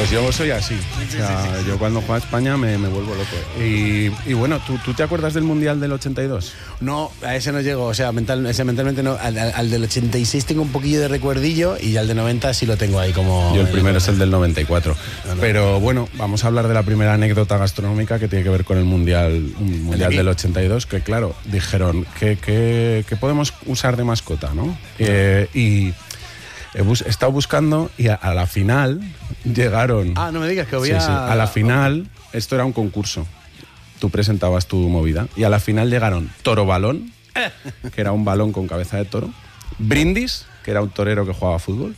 Pues yo soy así. O sea, yo cuando juego a España me vuelvo loco. Y bueno, ¿tú te acuerdas del Mundial del 82? No, a ese no llego, o sea, mentalmente no. Al del 86 tengo un poquillo de recuerdillo y al del 90 sí lo tengo ahí como... Yo el primero es el del 94. Pero bueno, vamos a hablar de la primera anécdota gastronómica que tiene que ver con el Mundial del 82, que claro, dijeron que podemos usar de mascota, ¿no? Y he estado buscando y a la final llegaron... Ah, no me digas que había... Sí, a la final, esto era un concurso. Tú presentabas tu movida y a la final llegaron Toro Balón, que era un balón con cabeza de toro, Brindis, que era un torero que jugaba fútbol,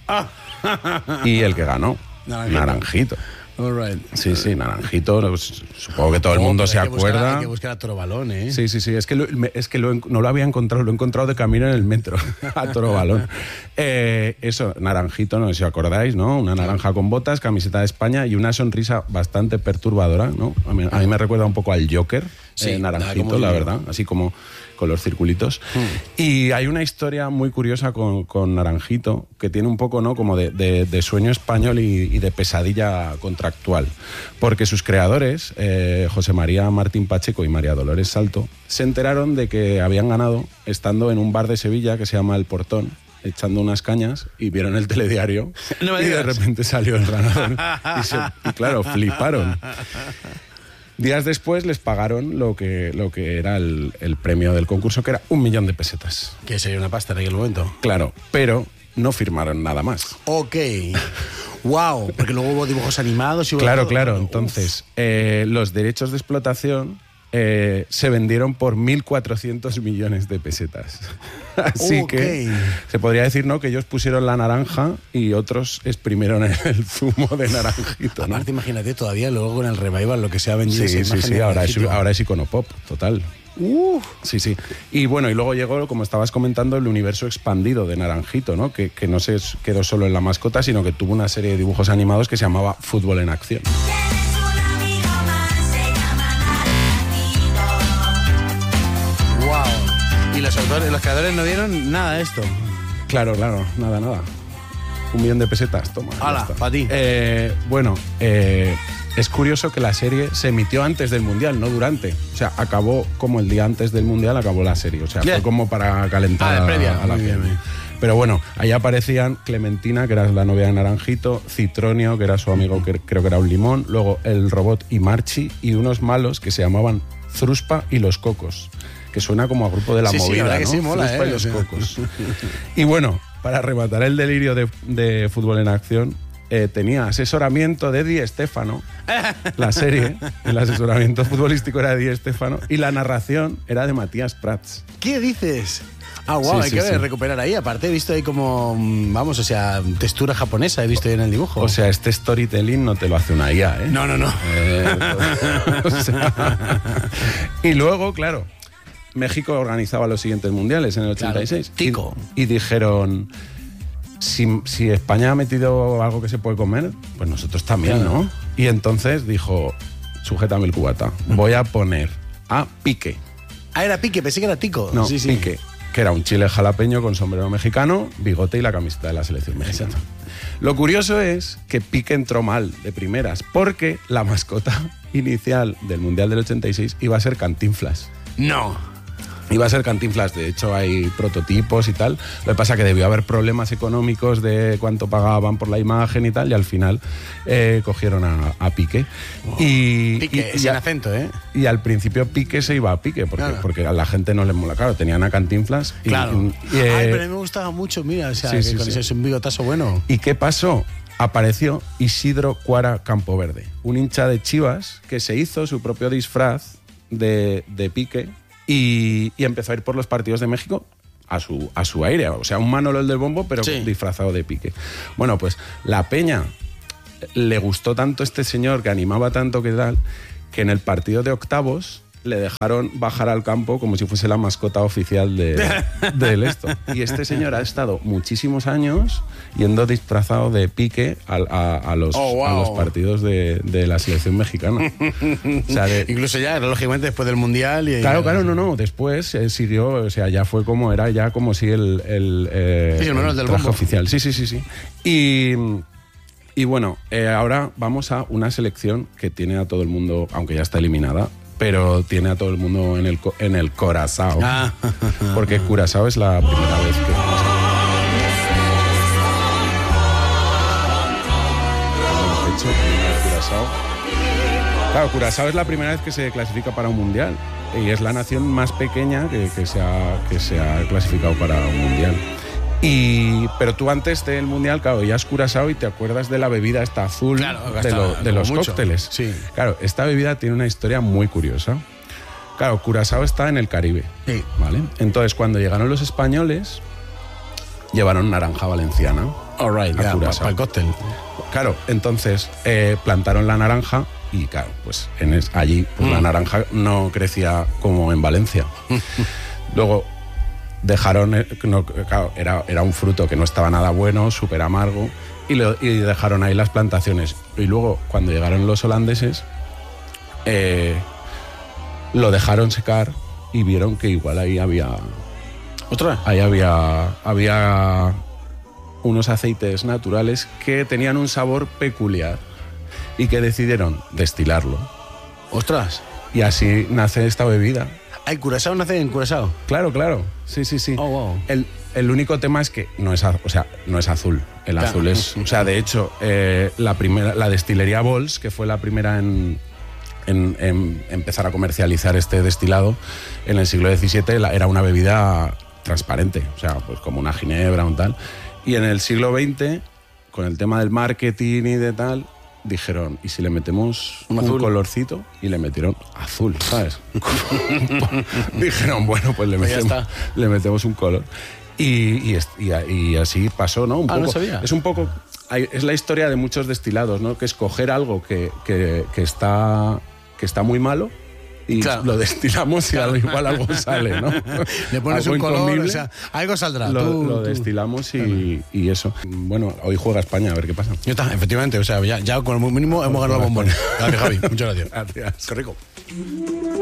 y el que ganó, Naranjito. All right. Sí, Naranjito, pues, supongo que todo el mundo se acuerda. Hay que buscar a Toro Balón, ¿eh? Sí, es que no lo había encontrado, lo he encontrado de camino en el metro, a Toro Balón. Eso, Naranjito, no sé si os acordáis, ¿no? Una naranja con botas, camiseta de España y una sonrisa bastante perturbadora, ¿no? A mí me recuerda un poco al Joker, Naranjito, la verdad, así como con los circulitos. Y hay una historia muy curiosa con Naranjito, que tiene un poco, ¿no?, como de sueño español y de pesadilla contractual. Porque sus creadores, José María Martín Pacheco y María Dolores Salto, se enteraron de que habían ganado estando en un bar de Sevilla que se llama El Portón, echando unas cañas, y vieron el telediario y de repente salió el ganador. Y claro, fliparon. Días después les pagaron lo que era el premio del concurso, que era 1 millón de pesetas. Que sería una pasta en aquel momento. Claro, pero no firmaron nada más. Ok. Wow, porque luego hubo dibujos animados y... Claro. Entonces, los derechos de explotación se vendieron por 1.400 millones de pesetas. Así que se podría decir, ¿no?, que ellos pusieron la naranja y otros exprimieron el zumo de Naranjito, ¿no? Aparte, imagínate todavía luego con el revival lo que se ha vendido. Sí, ahora es iconopop, total. Sí. Y bueno, y luego llegó, como estabas comentando, el universo expandido de Naranjito, ¿no? Que no se quedó solo en la mascota, sino que tuvo una serie de dibujos animados que se llamaba Fútbol en Acción. Y los creadores no dieron nada de esto. Claro, nada. 1 millón de pesetas, toma. ¡Hala, para ti! Es curioso que la serie se emitió antes del Mundial, no durante. O sea, acabó como el día antes del Mundial, acabó la serie. O sea, fue como para calentar a la gente. Pero bueno, ahí aparecían Clementina, que era la novia de Naranjito, Citronio, que era su amigo, que creo que era un limón, luego el robot y Marchi, y unos malos que se llamaban Fruspa y los Cocos, que suena como a grupo de la movida, ¿no? Que sí, mola, Fruspa y los Cocos. Y bueno, para rematar el delirio de Fútbol en Acción, tenía asesoramiento de Di Stéfano, la serie, el asesoramiento futbolístico era de Di Stéfano y la narración era de Matías Prats. ¿Qué dices? Ah, wow, hay que recuperar ahí. Aparte he visto ahí como, textura japonesa, he visto ahí en el dibujo. O sea, este storytelling no te lo hace una IA, ¿eh? No. Y luego, claro, México organizaba los siguientes mundiales en el 86. Claro, tico. Y dijeron, si España ha metido algo que se puede comer, pues nosotros también, claro, ¿no? Y entonces dijo, sujétame el cubata, voy a poner a Pique. Ah, era Pique, pensé que era tico. No, sí. Pique, que era un chile jalapeño con sombrero mexicano, bigote y la camiseta de la selección mexicana. Exacto. Lo curioso es que Pique entró mal de primeras, porque la mascota inicial del Mundial del 86 iba a ser Cantinflas. No. Iba a ser Cantinflas, de hecho hay prototipos y tal. Lo que pasa es que debió haber problemas económicos de cuánto pagaban por la imagen y tal, y al final cogieron a Pique. Oh, Pique, sin acento, ¿eh? Y al principio Pique se iba a Pique, porque a la gente no le mola. Claro, tenían a Cantinflas. Claro. Pero a mí me gustaba mucho, mira, o sea, con ese es un bigotazo bueno. ¿Y qué pasó? Apareció Isidro Cuara Campoverde, un hincha de Chivas que se hizo su propio disfraz de Pique. Y empezó a ir por los partidos de México a su aire. O sea, un Manolo el del bombo, pero disfrazado de Pique. Bueno, pues la peña le gustó tanto este señor, que animaba tanto que tal, que en el partido de octavos le dejaron bajar al campo como si fuese la mascota oficial del esto. Y este señor ha estado muchísimos años yendo disfrazado de Pique a los partidos de la selección mexicana. O sea, incluso ya, lógicamente, después del Mundial. Claro, no. Después siguió, o sea, ya fue como era, ya como si el Manuel del traje bombo oficial. Sí. Y bueno, ahora vamos a una selección que tiene a todo el mundo, aunque ya está eliminada, pero tiene a todo el mundo en el Curazao. Porque Curazao es la primera vez que pasa. Curazao. Claro, Curazao es la primera vez que se clasifica para un mundial y es la nación más pequeña que se ha clasificado para un mundial. Pero tú antes del mundial, claro, ya has Curazao y te acuerdas de la bebida esta azul, claro, de los cócteles. Sí. Claro, esta bebida tiene una historia muy curiosa. Claro, Curazao está en el Caribe, sí. ¿Vale? Entonces, cuando llegaron los españoles, llevaron naranja valenciana. All right, a Curazao. Para el cóctel. Claro, entonces plantaron la naranja y claro, pues allí pues la naranja no crecía como en Valencia. Luego dejaron, claro, era un fruto que no estaba nada bueno, súper amargo, y dejaron ahí las plantaciones. Y luego, cuando llegaron los holandeses, lo dejaron secar y vieron que igual ahí había... ¿Otra? Ahí había unos aceites naturales que tenían un sabor peculiar y que decidieron destilarlo. ¡Ostras! Y así nace esta bebida. ¿El Curazao nace en Curazao? Claro, claro. Sí. Oh, wow. El único tema es que no es azul. El claro. azul es... O sea, de hecho, la destilería Bols, que fue la primera en empezar a comercializar este destilado en el siglo XVII, era una bebida transparente, o sea, pues como una ginebra o tal. Y en el siglo XX, con el tema del marketing y de tal, dijeron, ¿y si le metemos un colorcito? Y le metieron azul, ¿sabes? Dijeron, bueno, pues le metemos un color. Y así pasó, ¿no? Un poco. No sabía. Es un poco... Es la historia de muchos destilados, ¿no? Que es coger algo que está muy malo y claro, lo destilamos y igual algo sale, ¿no? Le pones un color, o sea, algo saldrá. Lo destilamos y eso. Bueno, hoy juega España, a ver qué pasa. Ya está, efectivamente, o sea, ya con lo mínimo hemos ganado el bombón. Gracias, Javi, muchas gracias. Gracias. Qué rico.